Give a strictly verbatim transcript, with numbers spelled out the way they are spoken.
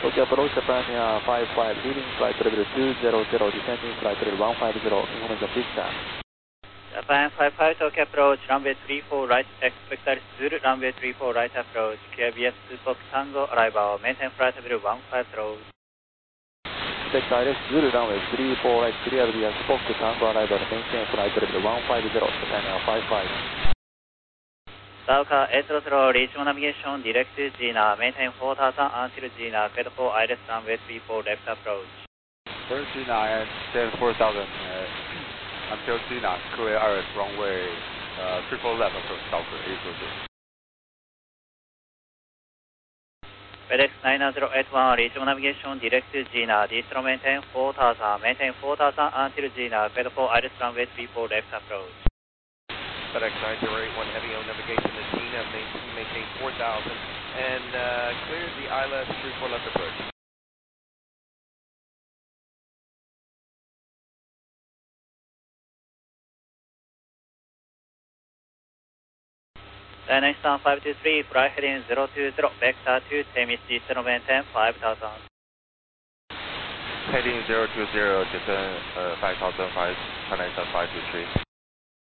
Tokyo approach Japan uh, five five, leading flight level two zero zero, descending flight level one five zero, information distance. Japan five five, Tokyo approach, runway three four right, expect Iris Zulu, runway three four right approach, K B S two Fox Tango, arrival, maintain flight level one five zero. Expect Iris Zulu, runway three four right, clear via Spock Tango, arrival, maintain flight level one five zero, Japan five five. Sauka eight zero zero, regional navigation, direct to Gina, maintain four thousand until Gina, cleared for Iris runway three four left approach. First Gina and then four thousand uh, until Gina, clear Iris runway uh, three four left approach, Sauka eight zero zero. FedEx nine zero eight one, regional navigation, direct to Gina, distro maintain four thousand, maintain four thousand until Gina, cleared for Iris runway three four left approach. FedEx nine zero eight one, heavy on navigation to Gina, maintain, maintain four thousand, and uh, clear the I L S three four left approach. Dynasty five two three, fly heading zero two zero, vector two, Temis distro maintain five thousand. Heading zero two zero, descend uh, five thousand, China five two three.